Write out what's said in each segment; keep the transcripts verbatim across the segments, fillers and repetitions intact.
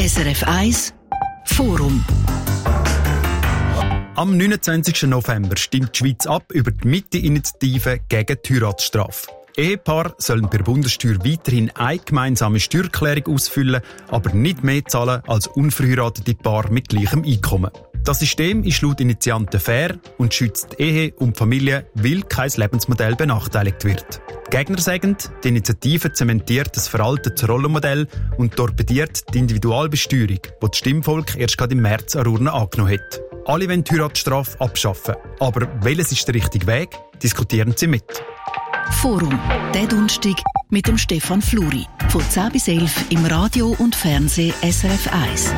S R F eins Forum. Am neunundzwanzigsten November stimmt die Schweiz ab über die Mitte-Initiative gegen die Heiratsstrafe. Ehepaare sollen per Bundessteuer weiterhin eine gemeinsame Steuererklärung ausfüllen, aber nicht mehr zahlen als unverheiratete Paare mit gleichem Einkommen. Das System ist laut Initianten fair und schützt die Ehe und die Familie, weil kein Lebensmodell benachteiligt wird. Die Gegner sagen, die Initiative zementiert das veraltete Rollenmodell und torpediert die Individualbesteuerung, die das Stimmvolk erst gerade im März an Urne angenommen hat. Alle wollen die Heiratsstrafe abschaffen. Aber welches ist der richtige Weg? Diskutieren Sie mit. Forum, der Donnerstag mit dem Stefan Fluri. Von zehn bis elf im Radio und Fernsehen S R F eins.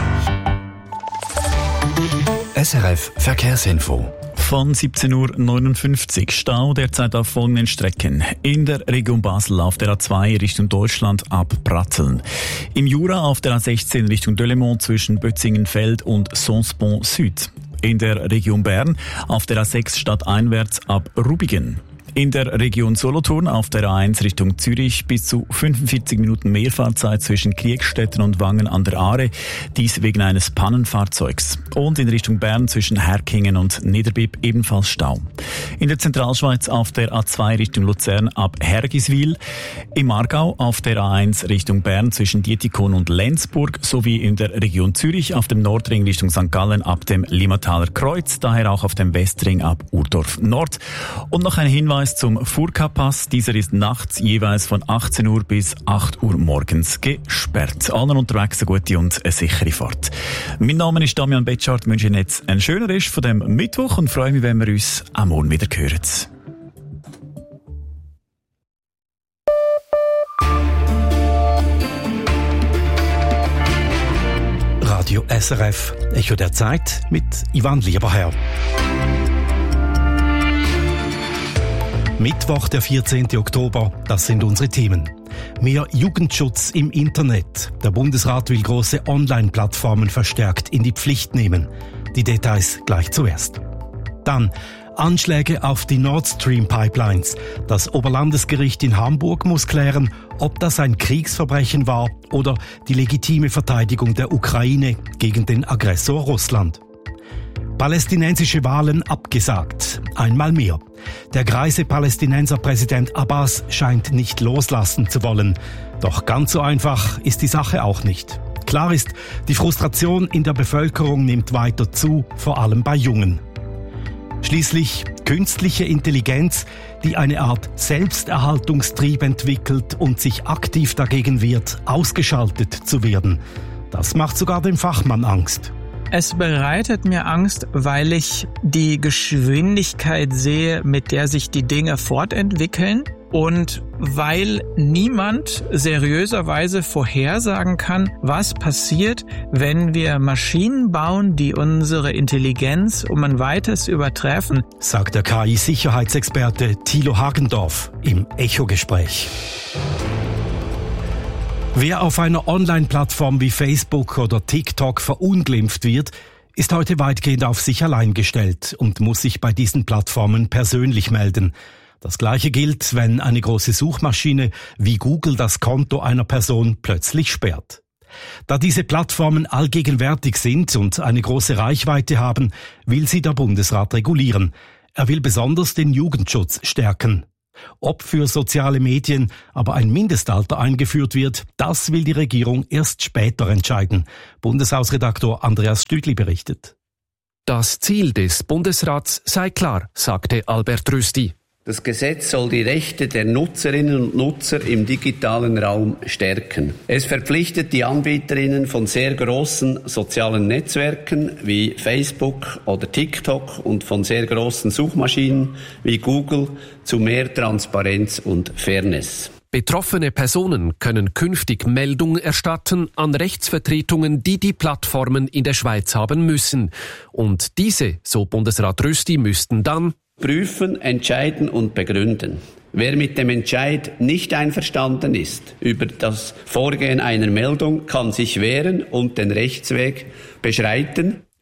S R F Verkehrsinfo. Von siebzehn Uhr neunundfünfzig Stau derzeit auf folgenden Strecken. In der Region Basel auf der A zwei Richtung Deutschland ab Pratzeln. Im Jura auf der A sechzehn Richtung Delémont zwischen Bötzingenfeld und Sonsbon Süd. In der Region Bern auf der A sechs stadteinwärts ab Rubigen. In der Region Solothurn auf der A eins Richtung Zürich bis zu fünfundvierzig Minuten Mehrfahrzeit zwischen Kriegstetten und Wangen an der Aare, dies wegen eines Pannenfahrzeugs. Und in Richtung Bern zwischen Herkingen und Niederbipp ebenfalls Stau. In der Zentralschweiz auf der A zwei Richtung Luzern ab Hergiswil, im Aargau auf der A eins Richtung Bern zwischen Dietikon und Lenzburg sowie in der Region Zürich auf dem Nordring Richtung Sankt Gallen ab dem Limmataler Kreuz, daher auch auf dem Westring ab Urdorf Nord. Und noch ein Hinweis zum Furka-Pass. Dieser ist nachts jeweils von achtzehn Uhr bis acht Uhr morgens gesperrt. Allen unterwegs eine gute und eine sichere Fahrt. Mein Name ist Damian Betschart. Ich wünsche Ihnen jetzt einen schönen Rest von dem Mittwoch und freue mich, wenn wir uns am Morgen wieder hören. Radio S R F, Echo der Zeit mit Ivan Lieberherr. Mittwoch, der vierzehnten Oktober, das sind unsere Themen. Mehr Jugendschutz im Internet. Der Bundesrat will große Online-Plattformen verstärkt in die Pflicht nehmen. Die Details gleich zuerst. Dann Anschläge auf die Nord Stream Pipelines. Das Oberlandesgericht in Hamburg muss klären, ob das ein Kriegsverbrechen war oder die legitime Verteidigung der Ukraine gegen den Aggressor Russland. Palästinensische Wahlen abgesagt. Einmal mehr. Der greise Palästinenserpräsident Abbas scheint nicht loslassen zu wollen. Doch ganz so einfach ist die Sache auch nicht. Klar ist, die Frustration in der Bevölkerung nimmt weiter zu, vor allem bei Jungen. Schließlich künstliche Intelligenz, die eine Art Selbsterhaltungstrieb entwickelt und sich aktiv dagegen wehrt, ausgeschaltet zu werden. Das macht sogar dem Fachmann Angst. Es bereitet mir Angst, weil ich die Geschwindigkeit sehe, mit der sich die Dinge fortentwickeln und weil niemand seriöserweise vorhersagen kann, was passiert, wenn wir Maschinen bauen, die unsere Intelligenz um ein weites übertreffen, sagt der K I-Sicherheitsexperte Thilo Hagendorf im Echo-Gespräch. Wer auf einer Online-Plattform wie Facebook oder TikTok verunglimpft wird, ist heute weitgehend auf sich allein gestellt und muss sich bei diesen Plattformen persönlich melden. Das Gleiche gilt, wenn eine große Suchmaschine wie Google das Konto einer Person plötzlich sperrt. Da diese Plattformen allgegenwärtig sind und eine große Reichweite haben, will sie der Bundesrat regulieren. Er will besonders den Jugendschutz stärken. Ob für soziale Medien aber ein Mindestalter eingeführt wird, das will die Regierung erst später entscheiden. Bundeshausredaktor Andreas Stüdli berichtet. Das Ziel des Bundesrats sei klar, sagte Albert Rösti. Das Gesetz soll die Rechte der Nutzerinnen und Nutzer im digitalen Raum stärken. Es verpflichtet die Anbieterinnen von sehr großen sozialen Netzwerken wie Facebook oder TikTok und von sehr großen Suchmaschinen wie Google zu mehr Transparenz und Fairness. Betroffene Personen können künftig Meldung erstatten an Rechtsvertretungen, die die Plattformen in der Schweiz haben müssen. Und diese, so Bundesrat Rösti, müssten dann prüfen, entscheiden und begründen. Wer mit dem Entscheid nicht einverstanden ist über das Vorgehen einer Meldung, kann sich wehren und den Rechtsweg beschreiten.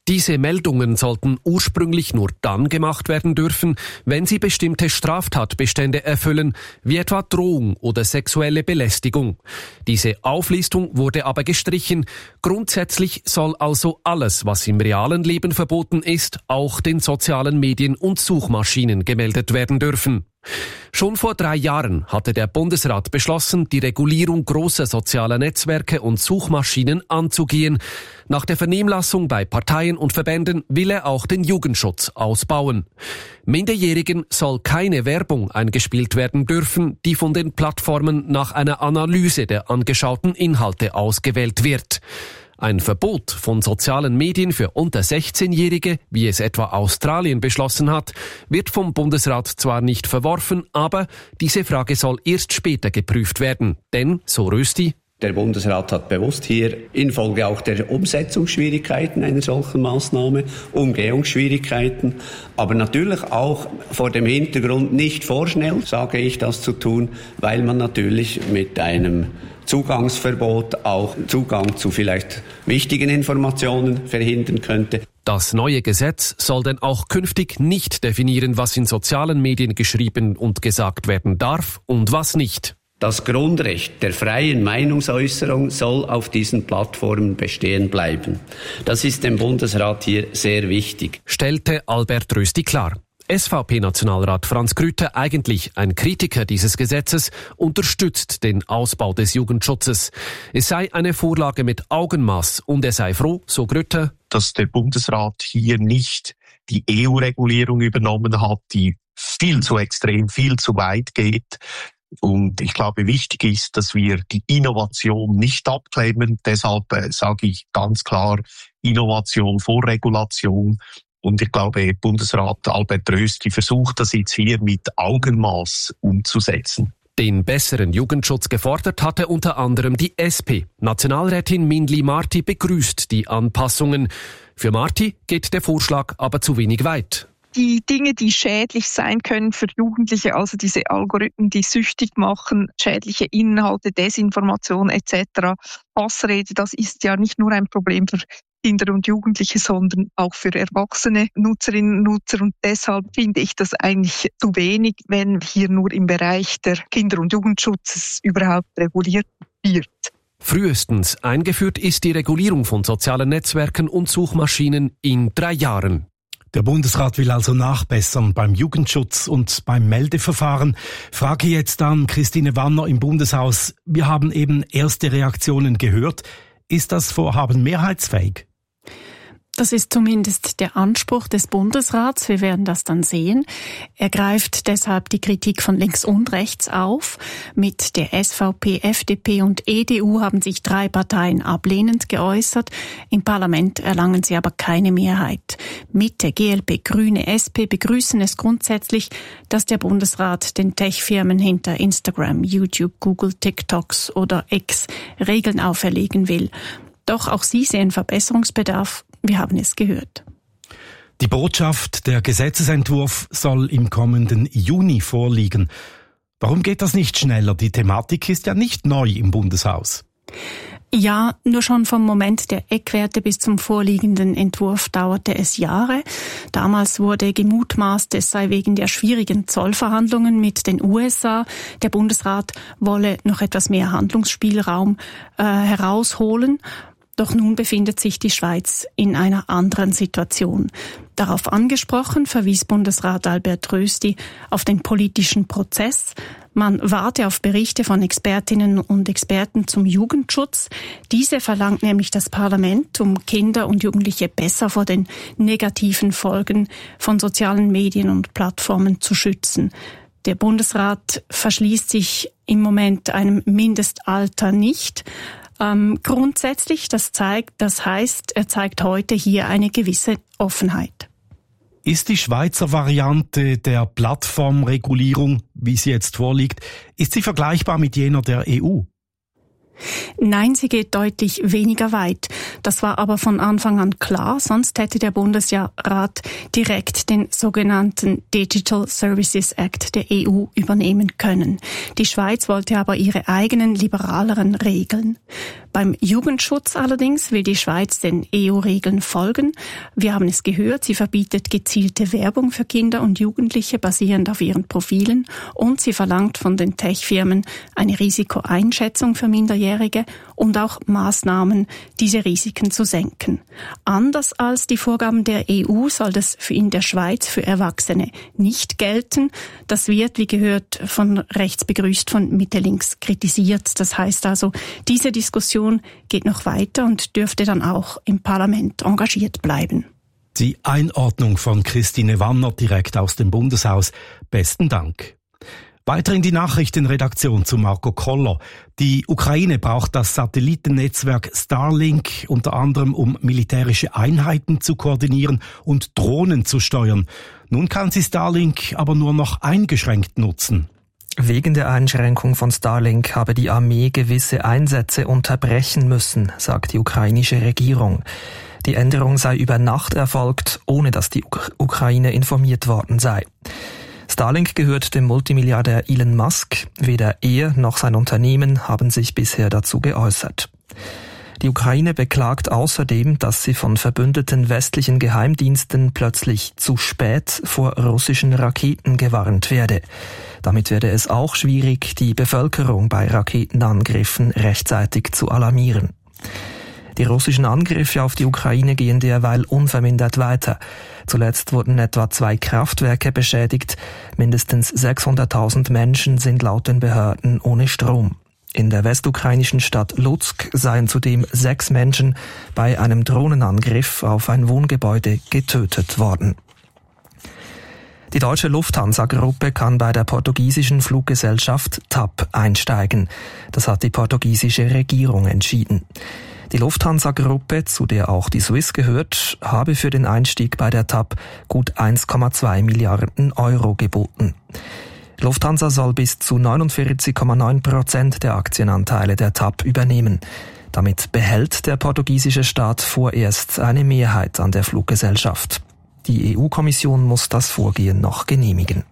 Diese Meldungen sollten ursprünglich nur dann gemacht werden dürfen, wenn sie bestimmte Straftatbestände erfüllen, wie etwa Drohung oder sexuelle Belästigung. Diese Auflistung wurde aber gestrichen. Grundsätzlich soll also alles, was im realen Leben verboten ist, auch den sozialen Medien und Suchmaschinen gemeldet werden dürfen. Schon vor drei Jahren hatte der Bundesrat beschlossen, die Regulierung großer sozialer Netzwerke und Suchmaschinen anzugehen. Nach der Vernehmlassung bei Parteien und Verbänden will er auch den Jugendschutz ausbauen. Minderjährigen soll keine Werbung eingespielt werden dürfen, die von den Plattformen nach einer Analyse der angeschauten Inhalte ausgewählt wird. Ein Verbot von sozialen Medien für unter sechzehnjährige, wie es etwa Australien beschlossen hat, wird vom Bundesrat zwar nicht verworfen, aber diese Frage soll erst später geprüft werden. Denn, so Rösti, der Bundesrat hat bewusst hier infolge auch der Umsetzungsschwierigkeiten einer solchen Maßnahme, Umgehungsschwierigkeiten, aber natürlich auch vor dem Hintergrund nicht vorschnell, sage ich, das zu tun, weil man natürlich mit einem Zugangsverbot auch Zugang zu vielleicht wichtigen Informationen verhindern könnte. Das neue Gesetz soll denn auch künftig nicht definieren, was in sozialen Medien geschrieben und gesagt werden darf und was nicht. Das Grundrecht der freien Meinungsäußerung soll auf diesen Plattformen bestehen bleiben. Das ist dem Bundesrat hier sehr wichtig, stellte Albert Rösti klar. S V P-Nationalrat Franz Grütter, eigentlich ein Kritiker dieses Gesetzes, unterstützt den Ausbau des Jugendschutzes. Es sei eine Vorlage mit Augenmaß und er sei froh, so Grütter, dass der Bundesrat hier nicht die E U-Regulierung übernommen hat, die viel zu extrem, viel zu weit geht. Und ich glaube, wichtig ist, dass wir die Innovation nicht abklemmen. Deshalb äh, sage ich ganz klar, Innovation vor Regulation. Und ich glaube, Bundesrat Albert Rösti versucht das jetzt hier mit Augenmaß umzusetzen. Den besseren Jugendschutz gefordert hatte unter anderem die S P. Nationalrätin Mindli Marti begrüßt die Anpassungen. Für Marti geht der Vorschlag aber zu wenig weit. Die Dinge, die schädlich sein können für Jugendliche, also diese Algorithmen, die süchtig machen, schädliche Inhalte, Desinformation et cetera, Hassrede, das ist ja nicht nur ein Problem für Kinder und Jugendliche, sondern auch für erwachsene Nutzerinnen und Nutzer. Und deshalb finde ich das eigentlich zu wenig, wenn hier nur im Bereich der Kinder- und Jugendschutzes überhaupt reguliert wird. Frühestens eingeführt ist die Regulierung von sozialen Netzwerken und Suchmaschinen in drei Jahren. Der Bundesrat will also nachbessern beim Jugendschutz und beim Meldeverfahren. Frage jetzt an Christine Wanner im Bundeshaus. Wir haben eben erste Reaktionen gehört. Ist das Vorhaben mehrheitsfähig? Das ist zumindest der Anspruch des Bundesrats. Wir werden das dann sehen. Er greift deshalb die Kritik von links und rechts auf. Mit der S V P, F D P und E D U haben sich drei Parteien ablehnend geäußert. Im Parlament erlangen sie aber keine Mehrheit. Mitte, G L P, Grüne, S P begrüßen es grundsätzlich, dass der Bundesrat den Tech-Firmen hinter Instagram, YouTube, Google, TikToks oder X Regeln auferlegen will. Doch auch sie sehen Verbesserungsbedarf. Wir haben es gehört. Die Botschaft, der Gesetzesentwurf soll im kommenden Juni vorliegen. Warum geht das nicht schneller? Die Thematik ist ja nicht neu im Bundeshaus. Ja, nur schon vom Moment der Eckwerte bis zum vorliegenden Entwurf dauerte es Jahre. Damals wurde gemutmaßt, es sei wegen der schwierigen Zollverhandlungen mit den U S A. Der Bundesrat wolle noch etwas mehr Handlungsspielraum äh, herausholen. Doch nun befindet sich die Schweiz in einer anderen Situation. Darauf angesprochen verwies Bundesrat Albert Rösti auf den politischen Prozess. Man warte auf Berichte von Expertinnen und Experten zum Jugendschutz. Diese verlangt nämlich das Parlament, um Kinder und Jugendliche besser vor den negativen Folgen von sozialen Medien und Plattformen zu schützen. Der Bundesrat verschließt sich im Moment einem Mindestalter nicht. Ähm, grundsätzlich, das zeigt, das heißt, er zeigt heute hier eine gewisse Offenheit. Ist die Schweizer Variante der Plattformregulierung, wie sie jetzt vorliegt, ist sie vergleichbar mit jener der E U? Nein, sie geht deutlich weniger weit. Das war aber von Anfang an klar, sonst hätte der Bundesrat direkt den sogenannten Digital Services Act der E U übernehmen können. Die Schweiz wollte aber ihre eigenen liberaleren Regeln. Beim Jugendschutz allerdings will die Schweiz den E U-Regeln folgen. Wir haben es gehört, sie verbietet gezielte Werbung für Kinder und Jugendliche basierend auf ihren Profilen und sie verlangt von den Tech-Firmen eine Risikoeinschätzung für Minderjährige und auch Maßnahmen, diese Risiken zu senken. Anders als die Vorgaben der E U soll das in der Schweiz für Erwachsene nicht gelten. Das wird, wie gehört, von rechts begrüßt, von Mitte links kritisiert. Das heißt also, diese Diskussion geht noch weiter und dürfte dann auch im Parlament engagiert bleiben. Die Einordnung von Christine Wanner direkt aus dem Bundeshaus. Besten Dank. Weiter in die Nachrichtenredaktion zu Marco Koller. Die Ukraine braucht das Satellitennetzwerk Starlink unter anderem, um militärische Einheiten zu koordinieren und Drohnen zu steuern. Nun kann sie Starlink aber nur noch eingeschränkt nutzen. Wegen der Einschränkung von Starlink habe die Armee gewisse Einsätze unterbrechen müssen, sagt die ukrainische Regierung. Die Änderung sei über Nacht erfolgt, ohne dass die Uk- Ukraine informiert worden sei. Starlink gehört dem Multimilliardär Elon Musk. Weder er noch sein Unternehmen haben sich bisher dazu geäußert. Die Ukraine beklagt außerdem, dass sie von verbündeten westlichen Geheimdiensten plötzlich zu spät vor russischen Raketen gewarnt werde. Damit werde es auch schwierig, die Bevölkerung bei Raketenangriffen rechtzeitig zu alarmieren. Die russischen Angriffe auf die Ukraine gehen derweil unvermindert weiter. Zuletzt wurden etwa zwei Kraftwerke beschädigt. Mindestens sechshunderttausend Menschen sind laut den Behörden ohne Strom. In der westukrainischen Stadt Lutsk seien zudem sechs Menschen bei einem Drohnenangriff auf ein Wohngebäude getötet worden. Die deutsche Lufthansa-Gruppe kann bei der portugiesischen Fluggesellschaft T A P einsteigen. Das hat die portugiesische Regierung entschieden. Die Lufthansa-Gruppe, zu der auch die Swiss gehört, habe für den Einstieg bei der T A P gut eins Komma zwei Milliarden Euro geboten. Lufthansa soll bis zu neunundvierzig Komma neun Prozent der Aktienanteile der T A P übernehmen. Damit behält der portugiesische Staat vorerst eine Mehrheit an der Fluggesellschaft. Die E U-Kommission muss das Vorgehen noch genehmigen.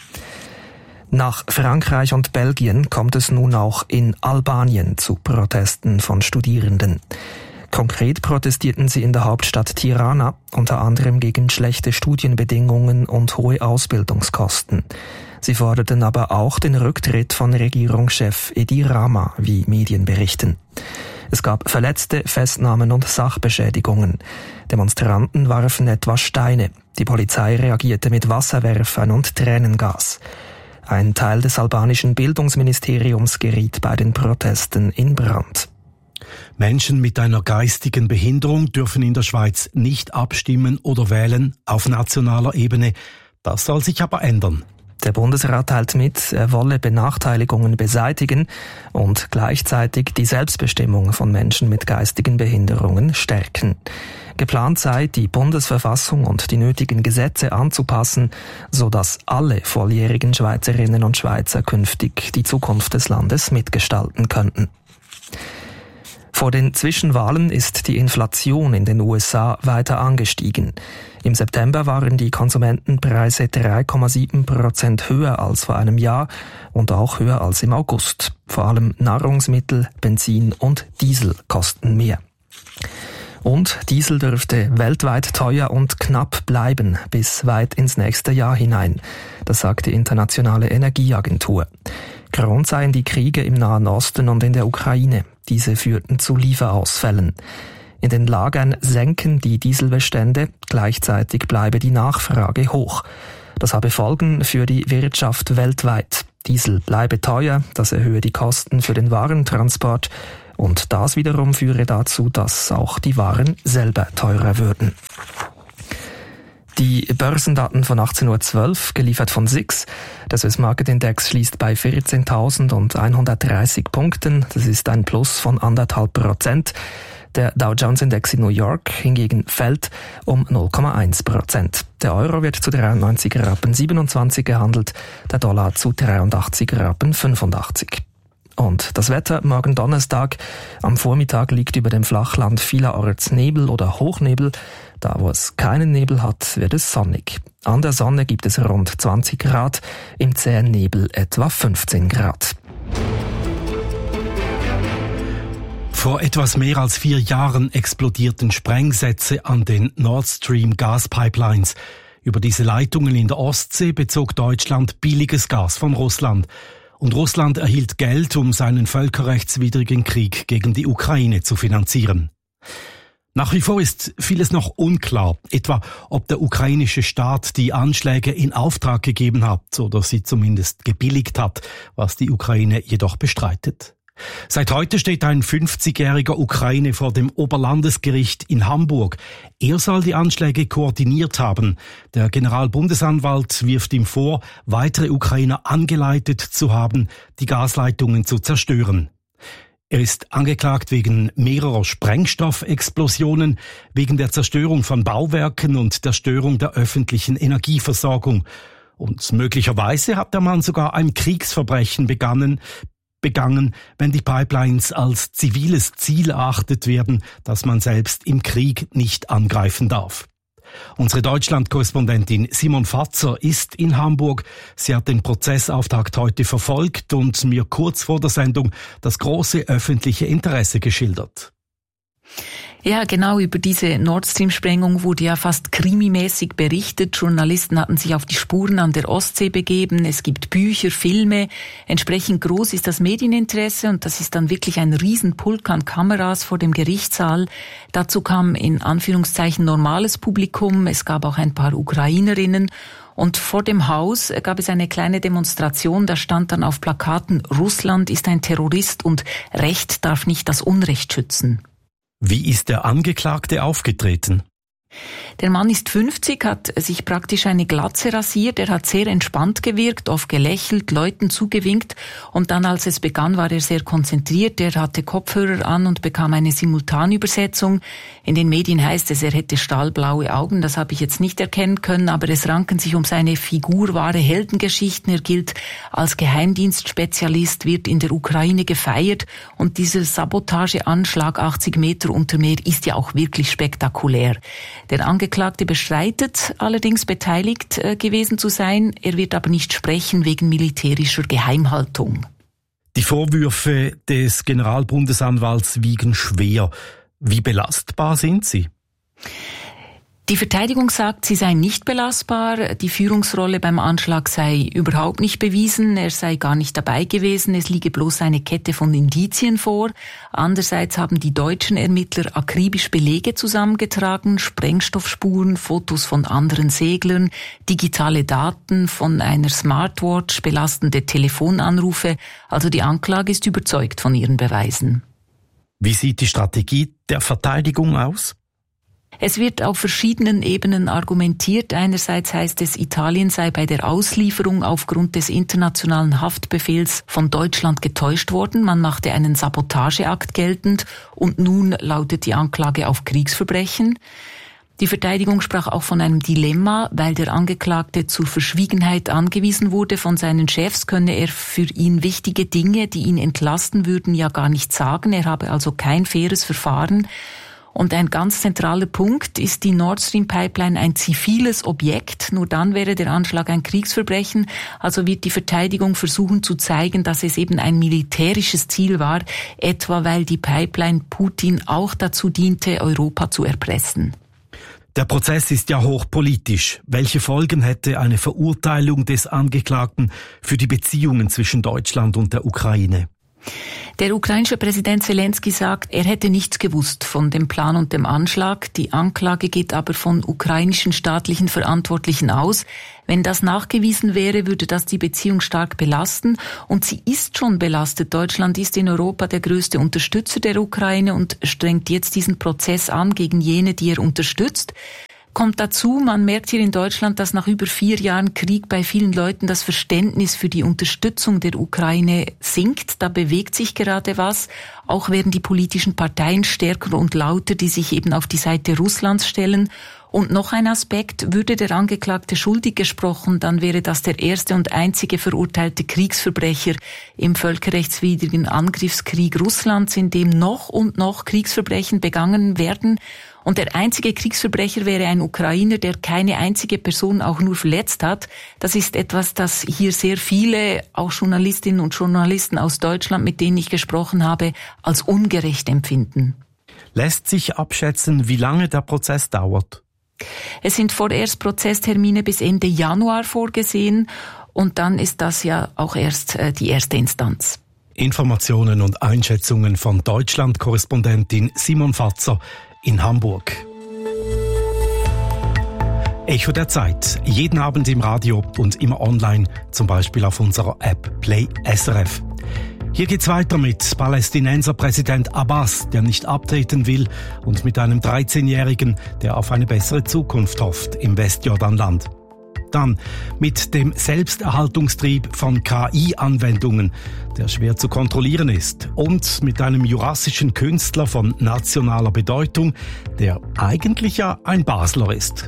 Nach Frankreich und Belgien kommt es nun auch in Albanien zu Protesten von Studierenden. Konkret protestierten sie in der Hauptstadt Tirana, unter anderem gegen schlechte Studienbedingungen und hohe Ausbildungskosten. Sie forderten aber auch den Rücktritt von Regierungschef Edi Rama, wie Medien berichten. Es gab Verletzte, Festnahmen und Sachbeschädigungen. Demonstranten warfen etwa Steine. Die Polizei reagierte mit Wasserwerfern und Tränengas. Ein Teil des albanischen Bildungsministeriums geriet bei den Protesten in Brand. Menschen mit einer geistigen Behinderung dürfen in der Schweiz nicht abstimmen oder wählen auf nationaler Ebene. Das soll sich aber ändern. Der Bundesrat teilt mit, er wolle Benachteiligungen beseitigen und gleichzeitig die Selbstbestimmung von Menschen mit geistigen Behinderungen stärken. Geplant sei, die Bundesverfassung und die nötigen Gesetze anzupassen, sodass alle volljährigen Schweizerinnen und Schweizer künftig die Zukunft des Landes mitgestalten könnten. Vor den Zwischenwahlen ist die Inflation in den U S A weiter angestiegen. Im September waren die Konsumentenpreise drei Komma sieben Prozent höher als vor einem Jahr und auch höher als im August. Vor allem Nahrungsmittel, Benzin und Diesel kosten mehr. Und Diesel dürfte weltweit teuer und knapp bleiben bis weit ins nächste Jahr hinein. Das sagt die Internationale Energieagentur. Grund seien die Kriege im Nahen Osten und in der Ukraine. Diese führten zu Lieferausfällen. In den Lagern senken die Dieselbestände, gleichzeitig bleibe die Nachfrage hoch. Das habe Folgen für die Wirtschaft weltweit. Diesel bleibe teuer, das erhöhe die Kosten für den Warentransport und das wiederum führe dazu, dass auch die Waren selber teurer würden. Die Börsendaten von achtzehn Uhr zwölf, geliefert von S I X. Der Swiss Market Index schließt bei vierzehntausendeinhundertdreißig Punkten. Das ist ein Plus von anderthalb Prozent. Der Dow Jones Index in New York hingegen fällt um null Komma eins Prozent. Der Euro wird zu dreiundneunzig Rappen siebenundzwanzig gehandelt, der Dollar zu dreiundachtzig Rappen fünfundachtzig. Und das Wetter morgen Donnerstag. Am Vormittag liegt über dem Flachland vielerorts Nebel oder Hochnebel. Da, wo es keinen Nebel hat, wird es sonnig. An der Sonne gibt es rund zwanzig Grad, im zähen Nebel etwa fünfzehn Grad. Vor etwas mehr als vier Jahren explodierten Sprengsätze an den Nord Stream Gaspipelines. Über diese Leitungen in der Ostsee bezog Deutschland billiges Gas von Russland. Und Russland erhielt Geld, um seinen völkerrechtswidrigen Krieg gegen die Ukraine zu finanzieren. Nach wie vor ist vieles noch unklar, etwa ob der ukrainische Staat die Anschläge in Auftrag gegeben hat oder sie zumindest gebilligt hat, was die Ukraine jedoch bestreitet. Seit heute steht ein fünfzigjähriger Ukraine vor dem Oberlandesgericht in Hamburg. Er soll die Anschläge koordiniert haben. Der Generalbundesanwalt wirft ihm vor, weitere Ukrainer angeleitet zu haben, die Gasleitungen zu zerstören. Er ist angeklagt wegen mehrerer Sprengstoffexplosionen, wegen der Zerstörung von Bauwerken und der Störung der öffentlichen Energieversorgung. Und möglicherweise hat der Mann sogar ein Kriegsverbrechen begangen, begangen, wenn die Pipelines als ziviles Ziel erachtet werden, das man selbst im Krieg nicht angreifen darf. Unsere Deutschland-Korrespondentin Simon Fatzer ist in Hamburg. Sie hat den Prozessauftakt heute verfolgt und mir kurz vor der Sendung das große öffentliche Interesse geschildert. Ja, genau, über diese Nord Stream-Sprengung wurde ja fast krimimäßig berichtet. Journalisten hatten sich auf die Spuren an der Ostsee begeben. Es gibt Bücher, Filme. Entsprechend groß ist das Medieninteresse und das ist dann wirklich ein Riesenpulk an Kameras vor dem Gerichtssaal. Dazu kam in Anführungszeichen normales Publikum. Es gab auch ein paar Ukrainerinnen. Und vor dem Haus gab es eine kleine Demonstration. Da stand dann auf Plakaten, Russland ist ein Terrorist und Recht darf nicht das Unrecht schützen. Wie ist der Angeklagte aufgetreten? Der Mann ist fünfzig, hat sich praktisch eine Glatze rasiert. Er hat sehr entspannt gewirkt, oft gelächelt, Leuten zugewinkt. Und dann, als es begann, war er sehr konzentriert. Er hatte Kopfhörer an und bekam eine Simultanübersetzung. In den Medien heißt es, er hätte stahlblaue Augen. Das habe ich jetzt nicht erkennen können, aber es ranken sich um seine Figur wahre Heldengeschichten. Er gilt als Geheimdienstspezialist, wird in der Ukraine gefeiert. Und dieser Sabotageanschlag achtzig Meter unter Meer ist ja auch wirklich spektakulär. Der Angeklagte bestreitet allerdings, beteiligt äh, gewesen zu sein. Er wird aber nicht sprechen wegen militärischer Geheimhaltung. Die Vorwürfe des Generalbundesanwalts wiegen schwer. Wie belastbar sind sie? Die Verteidigung sagt, sie sei nicht belastbar, die Führungsrolle beim Anschlag sei überhaupt nicht bewiesen, er sei gar nicht dabei gewesen, es liege bloß eine Kette von Indizien vor. Andererseits haben die deutschen Ermittler akribisch Belege zusammengetragen, Sprengstoffspuren, Fotos von anderen Seglern, digitale Daten von einer Smartwatch, belastende Telefonanrufe. Also die Anklage ist überzeugt von ihren Beweisen. Wie sieht die Strategie der Verteidigung aus? Es wird auf verschiedenen Ebenen argumentiert. Einerseits heißt es, Italien sei bei der Auslieferung aufgrund des internationalen Haftbefehls von Deutschland getäuscht worden. Man machte einen Sabotageakt geltend und nun lautet die Anklage auf Kriegsverbrechen. Die Verteidigung sprach auch von einem Dilemma, weil der Angeklagte zur Verschwiegenheit angewiesen wurde von seinen Chefs, könne er für ihn wichtige Dinge, die ihn entlasten würden, ja gar nicht sagen. Er habe also kein faires Verfahren. Und ein ganz zentraler Punkt, ist die Nord Stream Pipeline ein ziviles Objekt? Nur dann wäre der Anschlag ein Kriegsverbrechen. Also wird die Verteidigung versuchen zu zeigen, dass es eben ein militärisches Ziel war, etwa weil die Pipeline Putin auch dazu diente, Europa zu erpressen. Der Prozess ist ja hochpolitisch. Welche Folgen hätte eine Verurteilung des Angeklagten für die Beziehungen zwischen Deutschland und der Ukraine? Der ukrainische Präsident Zelensky sagt, er hätte nichts gewusst von dem Plan und dem Anschlag. Die Anklage geht aber von ukrainischen staatlichen Verantwortlichen aus. Wenn das nachgewiesen wäre, würde das die Beziehung stark belasten. Und sie ist schon belastet. Deutschland ist in Europa der größte Unterstützer der Ukraine und strengt jetzt diesen Prozess an gegen jene, die er unterstützt. Kommt dazu, man merkt hier in Deutschland, dass nach über vier Jahren Krieg bei vielen Leuten das Verständnis für die Unterstützung der Ukraine sinkt. Da bewegt sich gerade was. Auch werden die politischen Parteien stärker und lauter, die sich eben auf die Seite Russlands stellen. Und noch ein Aspekt, würde der Angeklagte schuldig gesprochen, dann wäre das der erste und einzige verurteilte Kriegsverbrecher im völkerrechtswidrigen Angriffskrieg Russlands, in dem noch und noch Kriegsverbrechen begangen werden. Und der einzige Kriegsverbrecher wäre ein Ukrainer, der keine einzige Person auch nur verletzt hat. Das ist etwas, das hier sehr viele, auch Journalistinnen und Journalisten aus Deutschland, mit denen ich gesprochen habe, als ungerecht empfinden. Lässt sich abschätzen, wie lange der Prozess dauert? Es sind vorerst Prozesstermine bis Ende Januar vorgesehen und dann ist das ja auch erst äh, die erste Instanz. Informationen und Einschätzungen von Deutschland-Korrespondentin Simon Fatzer in Hamburg. Echo der Zeit. Jeden Abend im Radio und immer online, zum Beispiel auf unserer App Play S R F. Hier geht's weiter mit Palästinenser Präsident Abbas, der nicht abtreten will, und mit einem dreizehnjährigen, der auf eine bessere Zukunft hofft im Westjordanland. Dann mit dem Selbsterhaltungstrieb von K I-Anwendungen, der schwer zu kontrollieren ist, und mit einem jurassischen Künstler von nationaler Bedeutung, der eigentlich ja ein Basler ist.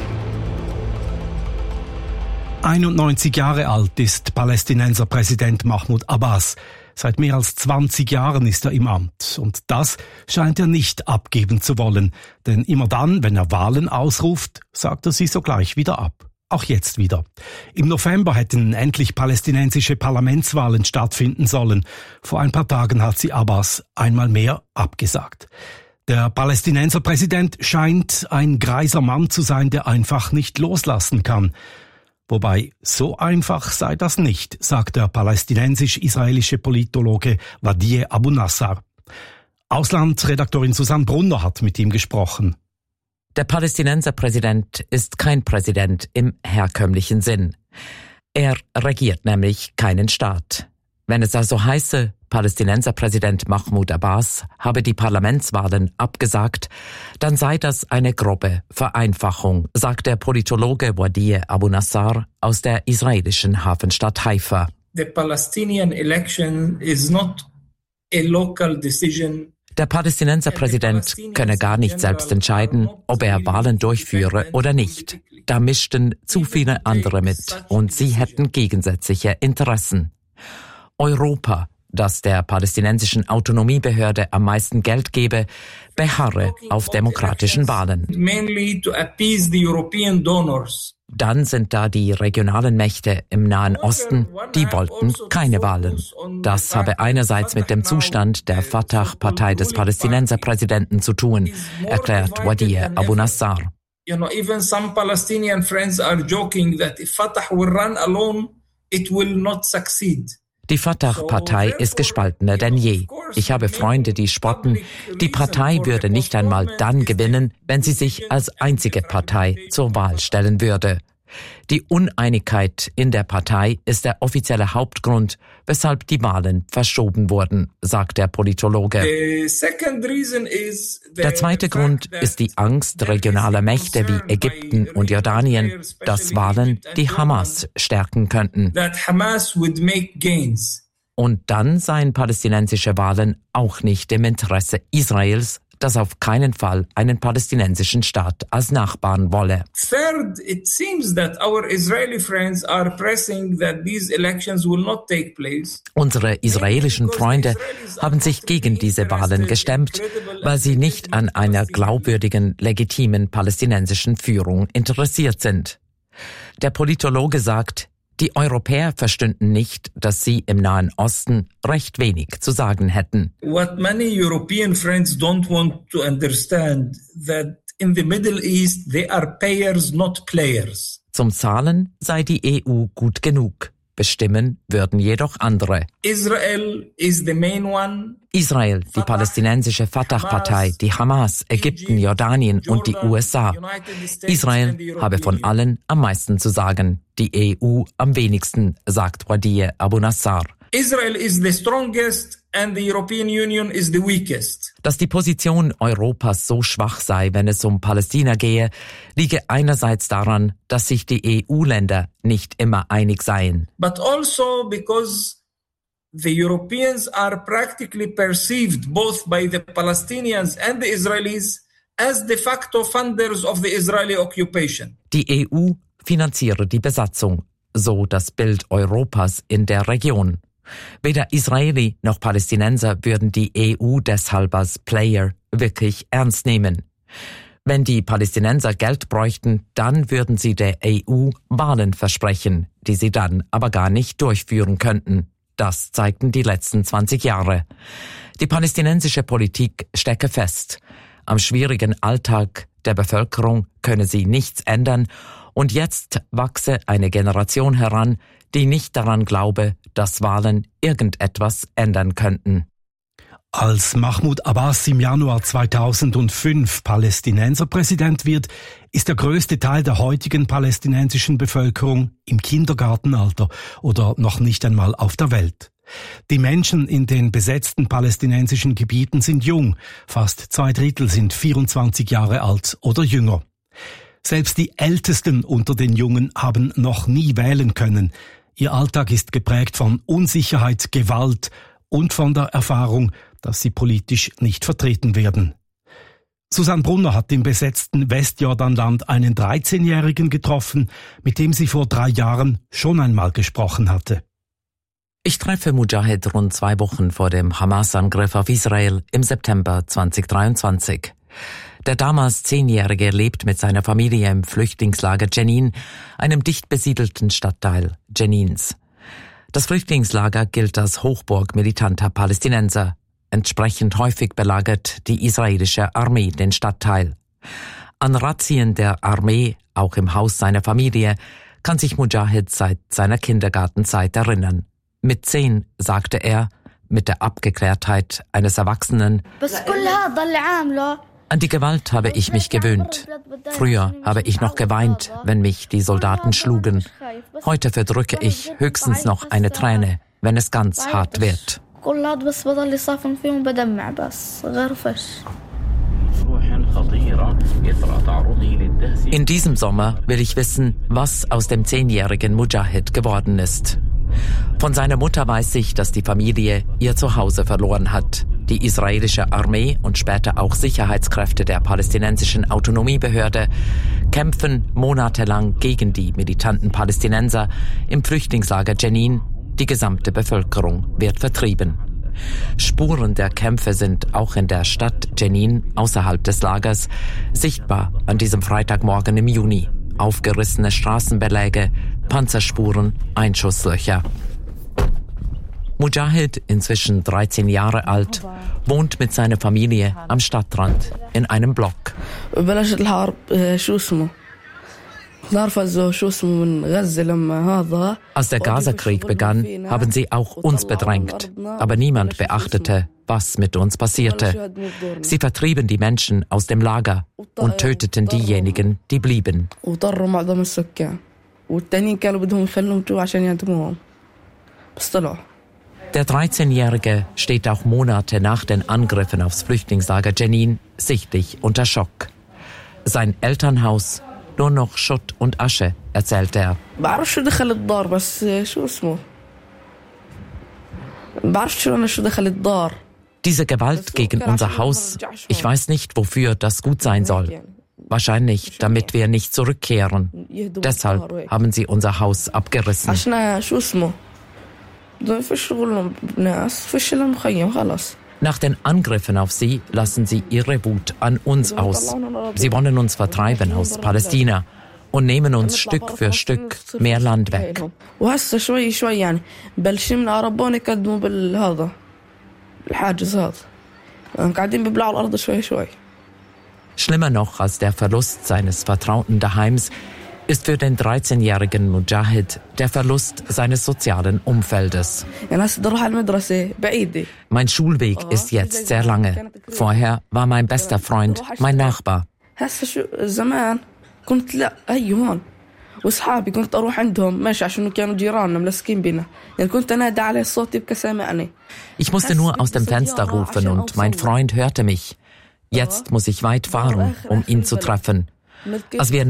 einundneunzig Jahre alt ist Palästinenser Präsident Mahmoud Abbas. Seit mehr als zwanzig Jahren ist er im Amt. Und das scheint er nicht abgeben zu wollen. Denn immer dann, wenn er Wahlen ausruft, sagt er sie sogleich wieder ab. Auch jetzt wieder. Im November hätten endlich palästinensische Parlamentswahlen stattfinden sollen. Vor ein paar Tagen hat sie Abbas einmal mehr abgesagt. Der Palästinenser Präsident scheint ein greiser Mann zu sein, der einfach nicht loslassen kann. Wobei, so einfach sei das nicht, sagt der palästinensisch-israelische Politologe Wadie Abu Nassar. Auslandsredaktorin Susanne Brunner hat mit ihm gesprochen. Der Palästinenser Präsident ist kein Präsident im herkömmlichen Sinn. Er regiert nämlich keinen Staat. Wenn es also heiße, Palästinenser Präsident Mahmoud Abbas habe die Parlamentswahlen abgesagt, dann sei das eine grobe Vereinfachung, sagt der Politologe Wadie Abu Nassar aus der israelischen Hafenstadt Haifa. The Palestinian election is not a local decision. Der Palästinenser Präsident könne gar nicht selbst entscheiden, ob er Wahlen durchführe oder nicht. Da mischten zu viele andere mit und sie hätten gegensätzliche Interessen. Europa, das der palästinensischen Autonomiebehörde am meisten Geld gebe, beharre auf demokratischen Wahlen. Dann sind da die regionalen Mächte im Nahen Osten, die wollten keine Wahlen. Das habe einerseits mit dem Zustand der Fatah-Partei des Palästinenserpräsidenten zu tun, erklärt Wadie Abu Nassar. You know, even some Palestinian friends are joking that if Fatah will run alone, it will not succeed. Die Fatah-Partei ist gespaltener denn je. Ich habe Freunde, die spotten, die Partei würde nicht einmal dann gewinnen, wenn sie sich als einzige Partei zur Wahl stellen würde. Die Uneinigkeit in der Partei ist der offizielle Hauptgrund, weshalb die Wahlen verschoben wurden, sagt der Politologe. Der zweite Grund ist die Angst regionaler Mächte wie Ägypten und Jordanien, dass Wahlen die Hamas stärken könnten. Und dann seien palästinensische Wahlen auch nicht im Interesse Israels, das auf keinen Fall einen palästinensischen Staat als Nachbarn wolle. Third, it seems that our Israeli friends are pressing that these elections will not take place. Unsere israelischen Freunde haben sich gegen diese Wahlen gestemmt, weil sie nicht an einer glaubwürdigen, legitimen palästinensischen Führung interessiert sind. Der Politologe sagt, die Europäer verstünden nicht, dass sie im Nahen Osten recht wenig zu sagen hätten. What many European friends don't want to understand that in the Middle East they are payers, not players. Zum Zahlen sei die E U gut genug. Bestimmen würden jedoch andere. Israel is the main one. Israel, die palästinensische Fatah-Partei, die Hamas, Ägypten, Jordanien und die U S A. Israel habe von allen am meisten zu sagen, die E U am wenigsten, sagt Wadie Abu Nassar. Israel is the strongest and the European Union is the weakest. Dass die Position Europas so schwach sei, wenn es um Palästina gehe, liege einerseits daran, dass sich die E U-Länder nicht immer einig seien. But also because the Europeans are practically perceived both by the Palestinians and the Israelis as de facto funders of the Israeli occupation. Die E U finanziere die Besatzung, so das Bild Europas in der Region. Weder Israeli noch Palästinenser würden die E U deshalb als Player wirklich ernst nehmen. Wenn die Palästinenser Geld bräuchten, dann würden sie der E U Wahlen versprechen, die sie dann aber gar nicht durchführen könnten. Das zeigten die letzten zwanzig Jahre. Die palästinensische Politik stecke fest. Am schwierigen Alltag der Bevölkerung könne sie nichts ändern und jetzt wachse eine Generation heran, die nicht daran glaube, dass Wahlen irgendetwas ändern könnten. Als Mahmoud Abbas im Januar zweitausendfünf Palästinenserpräsident wird, ist der größte Teil der heutigen palästinensischen Bevölkerung im Kindergartenalter oder noch nicht einmal auf der Welt. Die Menschen in den besetzten palästinensischen Gebieten sind jung, fast zwei Drittel sind vierundzwanzig Jahre alt oder jünger. Selbst die Ältesten unter den Jungen haben noch nie wählen können. Ihr Alltag ist geprägt von Unsicherheit, Gewalt und von der Erfahrung, dass sie politisch nicht vertreten werden. Susanne Brunner hat im besetzten Westjordanland einen dreizehnjährigen getroffen, mit dem sie vor drei Jahren schon einmal gesprochen hatte. Ich treffe Mujahid rund zwei Wochen vor dem Hamas-Angriff auf Israel im September zweitausenddreiundzwanzig. Der damals Zehnjährige lebt mit seiner Familie im Flüchtlingslager Jenin, einem dicht besiedelten Stadtteil Jenins. Das Flüchtlingslager gilt als Hochburg militanter Palästinenser. Entsprechend häufig belagert die israelische Armee den Stadtteil. An Razzien der Armee, auch im Haus seiner Familie, kann sich Mujahid seit seiner Kindergartenzeit erinnern. Mit zehn, sagte er, mit der Abgeklärtheit eines Erwachsenen: An die Gewalt habe ich mich gewöhnt. Früher habe ich noch geweint, wenn mich die Soldaten schlugen. Heute verdrücke ich höchstens noch eine Träne, wenn es ganz hart wird. In diesem Sommer will ich wissen, was aus dem zehnjährigen Mujahid geworden ist. Von seiner Mutter weiß ich, dass die Familie ihr Zuhause verloren hat. Die israelische Armee und später auch Sicherheitskräfte der palästinensischen Autonomiebehörde kämpfen monatelang gegen die militanten Palästinenser im Flüchtlingslager Jenin. Die gesamte Bevölkerung wird vertrieben. Spuren der Kämpfe sind auch in der Stadt Jenin außerhalb des Lagers sichtbar an diesem Freitagmorgen im Juni. Aufgerissene Straßenbeläge, Panzerspuren, Einschusslöcher. Mujahid, inzwischen dreizehn Jahre alt, wohnt mit seiner Familie am Stadtrand in einem Block. Als der Gazakrieg begann, haben sie auch uns bedrängt, aber niemand beachtete, was mit uns passierte. Sie vertrieben die Menschen aus dem Lager und töteten diejenigen, die blieben. Der dreizehnjährige steht auch Monate nach den Angriffen aufs Flüchtlingslager Jenin sichtlich unter Schock. Sein Elternhaus, nur noch Schutt und Asche, erzählt er. Diese Gewalt gegen unser Haus, ich weiß nicht, wofür das gut sein soll. Wahrscheinlich, damit wir nicht zurückkehren. Deshalb haben sie unser Haus abgerissen. Nach den Angriffen auf sie lassen sie ihre Wut an uns aus. Sie wollen uns vertreiben aus Palästina und nehmen uns Stück für Stück mehr Land weg. Schlimmer noch als der Verlust seines vertrauten Daheims ist für den dreizehnjährigen Mujahid der Verlust seines sozialen Umfeldes. Mein Schulweg ist jetzt sehr lange. Vorher war mein bester Freund mein Nachbar. Ich musste nur aus dem Fenster rufen und mein Freund hörte mich. Jetzt muss ich weit fahren, um ihn zu treffen. Als wir